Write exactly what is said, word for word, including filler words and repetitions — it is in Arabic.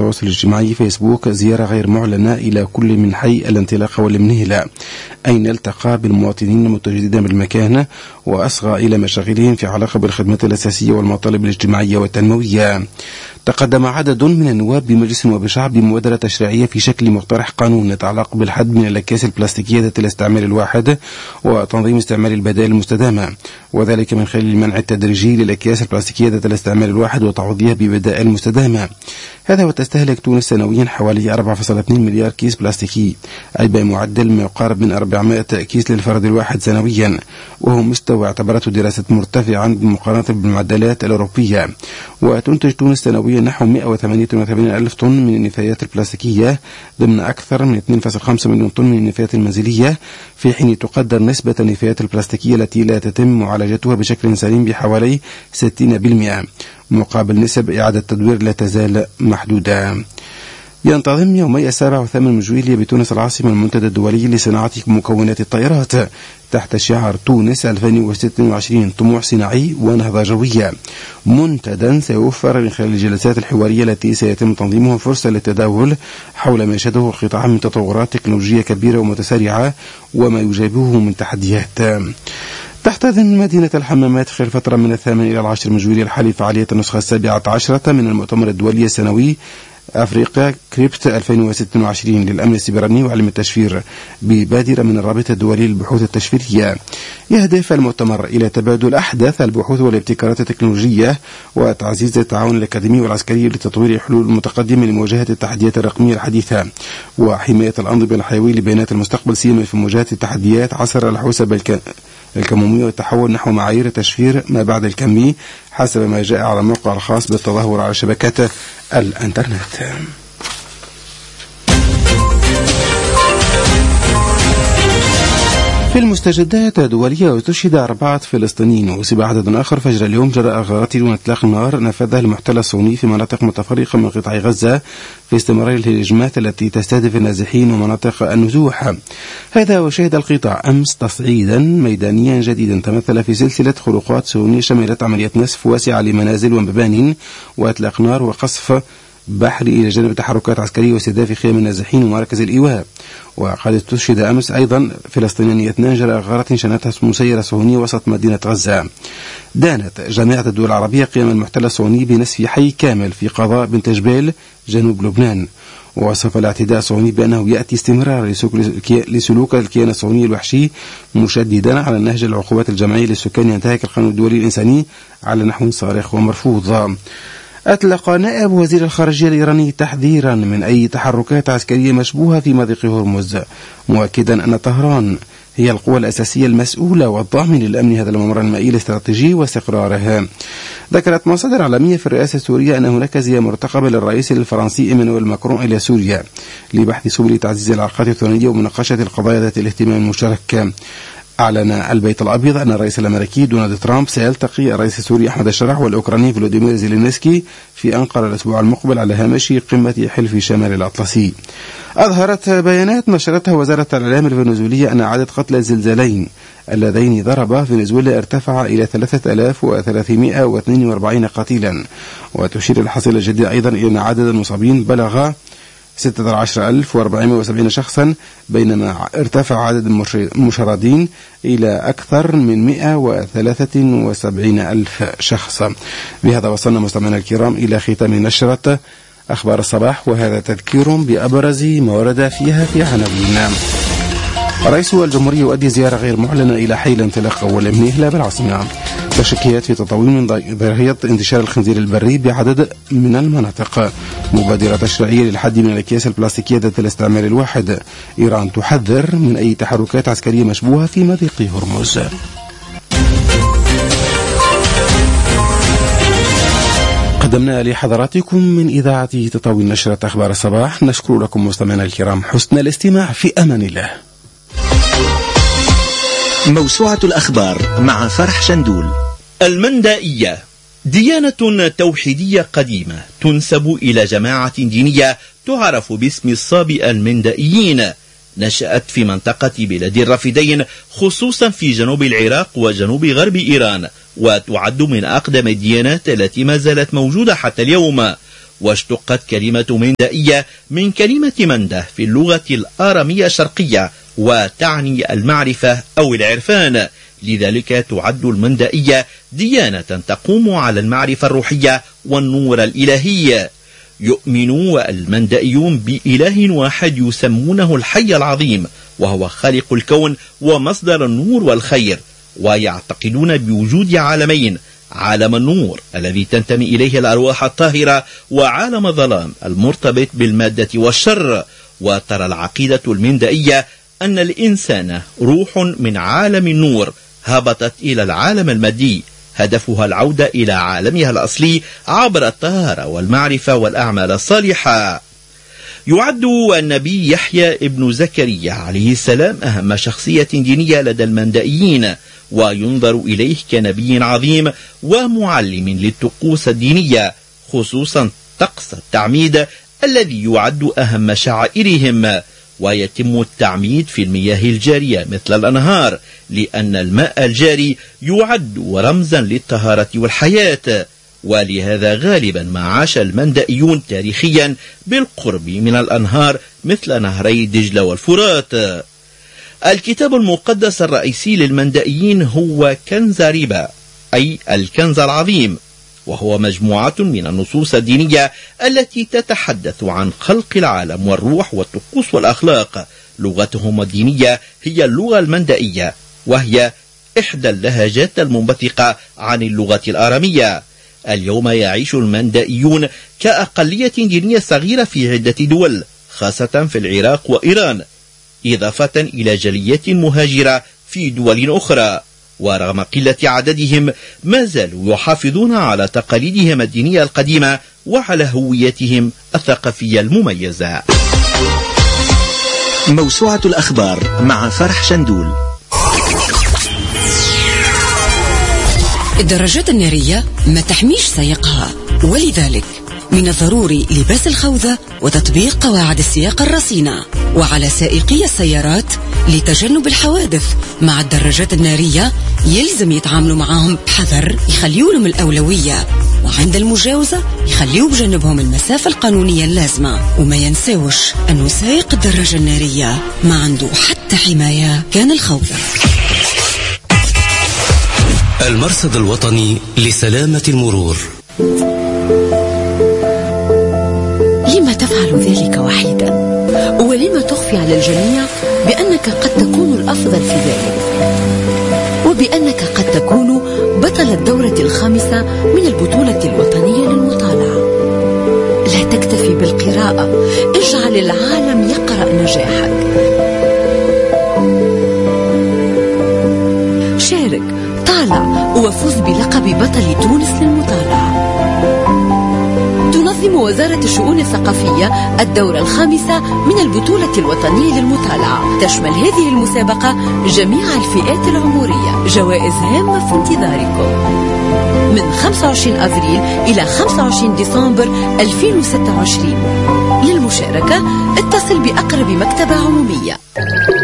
التواصل الاجتماعي فيسبوك زيارة غير معلنة إلى كل من حي الانطلاق والمنهلة، أين التقى بالمواطنين المتواجدين بالمكان وأصغى إلى مشاغلهم في علاقة بالخدمات الأساسية والمطالب الاجتماعية والتنموية. تقدم عدد من النواب بمجلس النواب الشعب بمبادرة تشريعية في شكل مقترح قانون يتعلق بالحد من الأكياس البلاستيكية ذات الاستعمال الواحد وتنظيم استعمال البدائل المستدامة، وذلك من خلال المنع التدريجي للأكياس البلاستيكية ذات الاستعمال الواحد وتعويضها ببدائل مستدامة. هذا وتستهلك تونس سنويا حوالي أربعة فاصلة اثنين مليار كيس بلاستيكي، أي بمعدل ما يقارب من أربعمائة كيس للفرد الواحد سنويا، وهو مستوى اعتبرته دراسة مرتفعا بمقارنة بالمعدلات الأوروبية. وتنتج تونس سنويا نحو مئة وثمانية وثمانين ألف طن من النفايات البلاستيكية ضمن أكثر من اثنين فاصلة خمسة مليون طن من النفايات المنزلية، في حين تقدر نسبة النفايات البلاستيكية التي لا تتم معالجتها بشكل سليم بحوالي ستين بالمئة، مقابل نسب إعادة تدوير لا تزال محدودة. ينتظم يومي السابع والثامن من جويلية بتونس العاصمة المنتدى الدولي لصناعة مكونات الطائرات تحت شعار تونس ألفين وستة وعشرين طموح صناعي ونهضة جوية، منتدى سيوفر من خلال الجلسات الحوارية التي سيتم تنظيمها فرصة للتداول حول ما يشهده القطاع من تطورات تكنولوجية كبيرة ومتسارعة وما يجابهه من تحديات. تحتضن مدينة الحمامات خلال فترة من الثامن إلى العاشر من جويلية الحالي فعالية النسخة السابعة عشرة من المؤتمر الدولي السنوي أفريقيا كريبت ألفين وستة وعشرين للأمن السيبراني وعلم التشفير ببادرة من الرابطة الدولي للبحوث التشفيرية. يهدف المؤتمر إلى تبادل أحدث البحوث والابتكارات التكنولوجية وتعزيز التعاون الأكاديمي والعسكري لتطوير حلول متقدمة لمواجهة التحديات الرقمية الحديثة وحماية الأنظمة الحيوية لبيانات المستقبل، سيما في مواجهة التحديات عصر الحوسبة الكمومية والتحول نحو معايير تشفير ما بعد الكمي حسب ما جاء على الموقع الخاص بالتظاهر على شبكات الانترنت. في المستجدات الدولية استشهد أربعة فلسطينيين وأصيب عدد آخر فجر اليوم جراء غارات دون إطلاق النار نفذها المحتل الصهيوني في مناطق متفرقة من قطاع غزة في استمرار الهجمات التي تستهدف النازحين ومناطق النزوح. هذا وشهد القطاع أمس تصعيدا ميدانيا جديدا تمثل في سلسلة خروقات صهيونية شملت عمليات نسف واسعة لمنازل ومبانٍ وإطلاق نار وقصف بحري إلى جانب تحركات عسكرية واستهداف خيام النازحين ومراكز الإيواء. وقد استشهد أمس أيضا فلسطينيان اثنان جراء غارة شنتها مسيرة صهيونية وسط مدينة غزة. دانت جامعة الدول العربية قيام المحتل الصهيوني بنسف حي كامل في قضاء بنت جبيل جنوب لبنان، ووصف الاعتداء الصهيوني بأنه يأتي استمرار لسلوك الكيان الصهيوني الوحشي، مشددا على نهج العقوبات الجماعية للسكان ينتهك القانون الدولي الإنساني على نحو صارخ ومرفوض. أطلق نائب وزير الخارجية الإيراني تحذيرا من أي تحركات عسكرية مشبوهة في مضيق هرمز، مؤكدا أن طهران هي القوى الأساسية المسؤولة والضامن للأمن هذا الممر المائي الاستراتيجي واستقراره. ذكرت مصادر عالمية في الرئاسة السورية أن هناك زيارة مرتقبة للرئيس الفرنسي إيمانويل ماكرون إلى سوريا لبحث سبل تعزيز العلاقات الثنائية ومناقشة القضايا ذات الاهتمام المشترك. أعلن البيت الأبيض أن الرئيس الأمريكي دونالد ترامب سيلتقي الرئيس السوري أحمد الشرح والأوكراني فلوديمير زيلينسكي في أنقرة الأسبوع المقبل على هامش قمة حلف شمال الأطلسي. أظهرت بيانات نشرتها وزارة الإعلام الفنزويلية أن عدد قتلى الزلزالين اللذين ضربا فنزويلا ارتفع إلى ثلاثة آلاف وثلاثمائة واثنين وأربعين قتيلا. وتشير الحصيلة الجديدة أيضا إلى أن عدد المصابين بلغ ستة عشر ألف وأربعمائة وسبعين شخصا، بينما ارتفع عدد المشردين إلى أكثر من مئة وثلاثة وسبعين ألف شخص. بهذا وصلنا مستمعينا الكرام إلى ختام نشرة أخبار الصباح، وهذا تذكير بأبرز ما ورد فيها في عناوين. رئيس الجمهورية يؤدي زيارة غير معلنة إلى حي الانطلاق والمنهلة بالعاصمة. تشكيات في تطوير من ظاهرة انتشار الخنزير البري بعدد من المناطق. مبادرة تشريعية للحد من الأكياس البلاستيكية ذات الاستعمال الواحد. إيران تحذر من أي تحركات عسكرية مشبوهة في مضيق هرمز. قدمنا لحضراتكم من إذاعة تطاوين نشرة أخبار الصباح. نشكر لكم مستمعينا الكرام حسن الاستماع، في أمان الله. موسوعة الأخبار مع فرح شندول. المندائية ديانة توحيدية قديمة تنسب إلى جماعة دينية تعرف باسم الصابئة المندائيين. نشأت في منطقة بلاد الرافدين خصوصا في جنوب العراق وجنوب غرب إيران، وتعد من أقدم الديانات التي ما زالت موجودة حتى اليوم. واشتقت كلمة مندائية من كلمة منده في اللغة الآرامية الشرقية، وتعني المعرفة أو العرفان. لذلك تعد المندائية ديانة تقوم على المعرفة الروحية والنور الإلهي. يؤمن المندائيون بإله واحد يسمونه الحي العظيم، وهو خالق الكون ومصدر النور والخير، ويعتقدون بوجود عالمين: عالم النور الذي تنتمي إليه الأرواح الطاهرة، وعالم الظلام المرتبط بالمادة والشر. وترى العقيدة المندائية أن الإنسان روح من عالم النور هبطت إلى العالم المادي، هدفها العودة إلى عالمها الأصلي عبر الطهارة والمعرفة والأعمال الصالحة. يعد النبي يحيى ابن زكريا عليه السلام أهم شخصية دينية لدى المندائيين، وينظر إليه كنبي عظيم ومعلم للطقوس الدينية، خصوصا طقس التعميد الذي يعد أهم شعائرهم. ويتم التعميد في المياه الجارية مثل الأنهار، لأن الماء الجاري يعد رمزا للطهارة والحياة. ولهذا غالبا ما عاش المندائيون تاريخيا بالقرب من الأنهار مثل نهري دجلة والفرات. الكتاب المقدس الرئيسي للمندائيين هو كنز ريبا، أي الكنز العظيم، وهو مجموعة من النصوص الدينية التي تتحدث عن خلق العالم والروح والطقوس والأخلاق. لغتهم الدينية هي اللغة المندائية، وهي إحدى اللهجات المنبثقة عن اللغة الآرامية. اليوم يعيش المندائيون كأقلية دينية صغيرة في عدة دول، خاصة في العراق وإيران، إضافة إلى جاليات مهاجرة في دول أخرى. ورغم قلة عددهم ما زالوا يحافظون على تقاليدهم الدينية القديمة وعلى هويتهم الثقافية المميزة. موسوعة الأخبار مع فرح شندول. الدراجات النارية ما تحميش سائقها، ولذلك من الضروري لباس الخوذة وتطبيق قواعد السياقة الرصينة. وعلى سائقي السيارات لتجنب الحوادث مع الدراجات النارية يلزم يتعاملوا معهم بحذر، يخليوا لهم الأولوية، وعند المجاوزة يخليوا بجنبهم المسافة القانونية اللازمة. وما ينساوش أنه سائق الدراجة النارية ما عنده حتى حماية كان الخوذة. المرصد الوطني لسلامة المرور. لما تفعل ذلك وحيدا؟ ولما تخفي على الجميع بأنك قد تكون الأفضل في ذلك، وبأنك قد تكون بطل الدورة الخامسة من البطولة الوطنية للمطالعة؟ لا تكتفي بالقراءة، اجعل العالم يقرأ نجاحك. شارك، طالع، وفوز بلقب بطل تونس للمطالعة. تنظم وزارة الشؤون الثقافية الدورة الخامسة من البطولة الوطنية للمطالعة. تشمل هذه المسابقة جميع الفئات العمرية. جوائز هامة في انتظاركم من خمسة وعشرين أفريل إلى خمسة وعشرين ديسمبر ألفين وستة وعشرين. للمشاركة اتصل بأقرب مكتبة عمومية.